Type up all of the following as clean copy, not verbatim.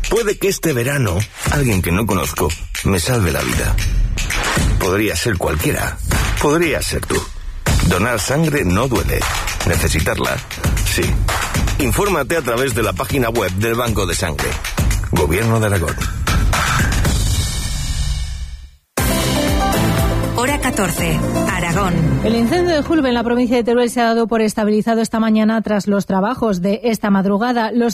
Puede que este verano alguien que no conozco me salve la vida. Podría ser cualquiera. Podría ser tú. Donar sangre no duele. Necesitarla, sí. Infórmate a través de la página web del Banco de Sangre. Gobierno de Aragón. Hora 14, Aragón. El incendio de Julbe en la provincia de Teruel se ha dado por estabilizado esta mañana tras los trabajos de esta madrugada. Los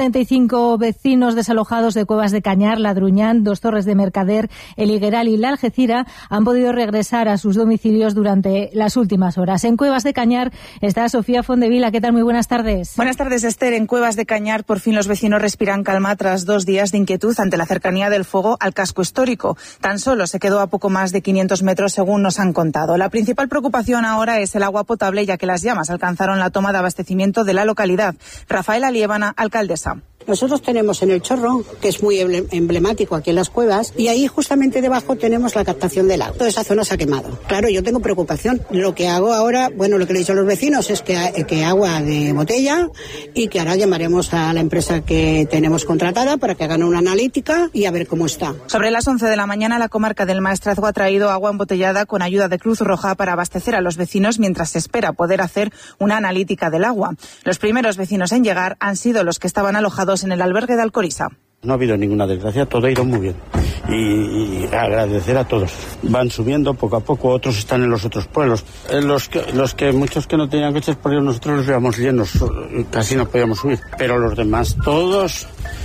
175 vecinos desalojados de Cuevas de Cañar, Ladruñán, Dos Torres de Mercader, El Higueral y La Algeciras han podido regresar a sus domicilios durante las últimas horas. En Cuevas de Cañar está Sofía Fondevila. ¿Qué tal? Muy buenas tardes. Buenas tardes, Esther. En Cuevas de Cañar por fin los vecinos respiran calma tras 2 días de inquietud ante la cercanía del fuego al casco histórico. Tan solo se quedó a poco más de 500 metros según nos han contado. La principal preocupación ahora es el agua potable, ya que las llamas alcanzaron la toma de abastecimiento de la localidad. Rafaela Liébana, alcaldesa. Nosotros tenemos en el Chorro, que es muy emblemático aquí en las cuevas, y ahí justamente debajo tenemos la captación del agua. Toda esa zona se ha quemado. Claro, yo tengo preocupación. Lo que hago ahora, lo que le he dicho a los vecinos es que agua de botella y que ahora llamaremos a la empresa que tenemos contratada para que hagan una analítica y a ver cómo está. Sobre las 11 de la mañana, la comarca del Maestrazgo ha traído agua embotellada con ayuda de Cruz Roja para abastecer a los vecinos mientras se espera poder hacer una analítica del agua. Los primeros vecinos en llegar han sido los que estaban alojados en el albergue de Alcoriza. No ha habido ninguna desgracia, todo ha ido muy bien. Y agradecer a todos. Van subiendo poco a poco, otros están en los otros pueblos. Muchos que no tenían coches, por nosotros los llevamos llenos, casi no podíamos subir. Pero los demás, todos,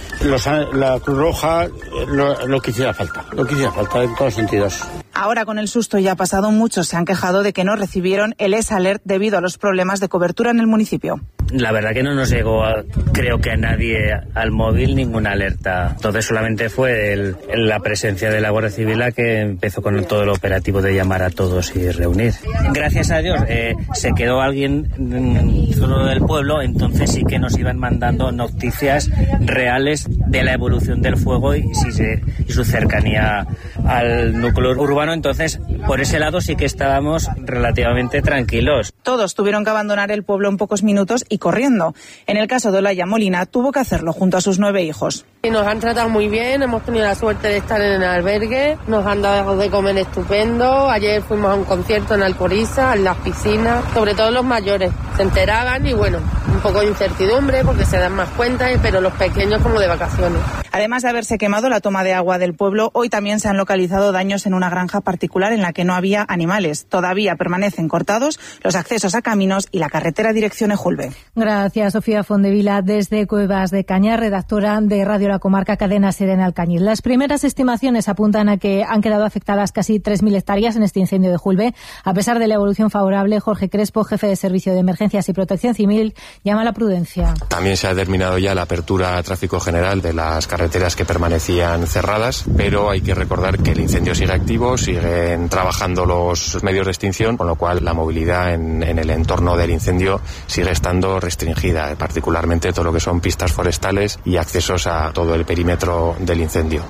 la Cruz Roja, lo que hiciera falta en todos sentidos. Ahora, con el susto ya pasado, muchos se han quejado de que no recibieron el S-Alert debido a los problemas de cobertura en el municipio. La verdad que no nos llegó, creo que a nadie al móvil, ninguna alerta. Entonces solamente fue la presencia de la Guardia Civil la que empezó con todo el operativo de llamar a todos y reunir. Gracias a Dios se quedó alguien solo del pueblo, entonces sí que nos iban mandando noticias reales de la evolución del fuego y su cercanía al núcleo urbano. Entonces, por ese lado sí que estábamos relativamente tranquilos. Todos tuvieron que abandonar el pueblo en pocos minutos y corriendo. En el caso de Olaya Molina, tuvo que hacerlo junto a sus 9 hijos. Nos han tratado muy bien, hemos tenido la suerte de estar en el albergue, nos han dado de comer estupendo. Ayer fuimos a un concierto en Alcoriza, en las piscinas, sobre todo los mayores. Se enteraban y un poco de incertidumbre porque se dan más cuenta, pero los pequeños como de vacaciones. Además de haberse quemado la toma de agua del pueblo, hoy también se han localizado daños en una granja particular en la que no había animales. Todavía permanecen cortados los accesos a caminos y la carretera dirección Ejulbe. Gracias, Sofía Fondevila, desde Cuevas de Cañar, redactora de Radio La Comarca, Cadena SER en Alcañiz. Las primeras estimaciones apuntan a que han quedado afectadas casi 3.000 hectáreas en este incendio de Julbe. A pesar de la evolución favorable, Jorge Crespo, jefe de Servicio de Emergencias y Protección Civil, llama a la prudencia. También se ha terminado ya la apertura a tráfico general de las carreteras que permanecían cerradas, pero hay que recordar que el incendio sigue activo, siguen trabajando los medios de extinción, con lo cual la movilidad en el entorno del incendio sigue estando restringida, particularmente todo lo que son pistas forestales y accesos a todo el perímetro del incendio.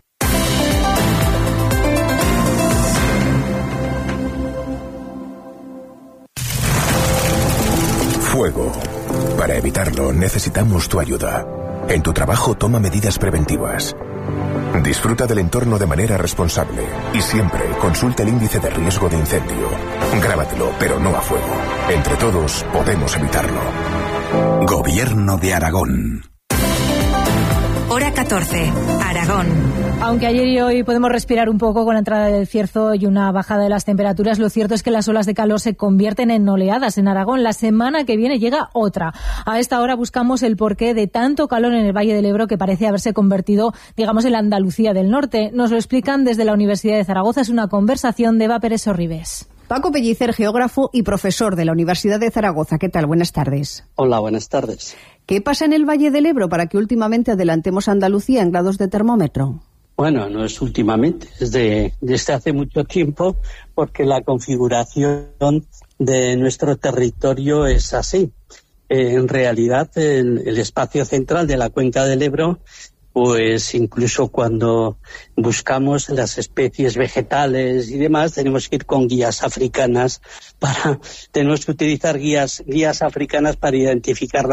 Fuego. Para evitarlo necesitamos tu ayuda. En tu trabajo toma medidas preventivas. Disfruta del entorno de manera responsable y siempre consulta el índice de riesgo de incendio. Grábatelo, pero no a fuego. Entre todos podemos evitarlo. Gobierno de Aragón. Hora 14, Aragón. Aunque ayer y hoy podemos respirar un poco con la entrada del cierzo y una bajada de las temperaturas, lo cierto es que las olas de calor se convierten en oleadas en Aragón. La semana que viene llega otra. A esta hora buscamos el porqué de tanto calor en el Valle del Ebro que parece haberse convertido, digamos, en la Andalucía del Norte. Nos lo explican desde la Universidad de Zaragoza. Es una conversación de Eva Pérez Sorribes. Paco Pellicer, geógrafo y profesor de la Universidad de Zaragoza. ¿Qué tal? Buenas tardes. Hola, buenas tardes. ¿Qué pasa en el Valle del Ebro para que últimamente adelantemos a Andalucía en grados de termómetro? Bueno, no es últimamente, es desde hace mucho tiempo, porque la configuración de nuestro territorio es así. En realidad, el espacio central de la cuenca del Ebro, pues incluso cuando buscamos las especies vegetales y demás, tenemos que ir con guías africanas tenemos que utilizar guías africanas para identificar